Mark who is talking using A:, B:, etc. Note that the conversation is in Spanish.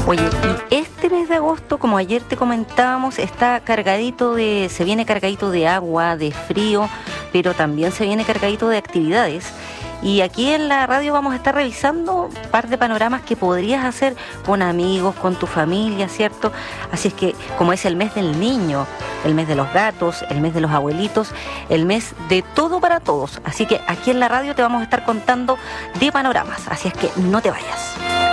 A: Oye, y este mes de agosto, como ayer te comentábamos, se viene cargadito de agua, de frío, pero también se viene cargadito de actividades. Y aquí en la radio vamos a estar revisando un par de panoramas que podrías hacer con amigos, con tu familia, ¿cierto? Así es que, como es el mes del niño, el mes de los gatos, el mes de los abuelitos, el mes de todo para todos. Así que aquí en la radio te vamos a estar contando de panoramas. Así es que no te vayas.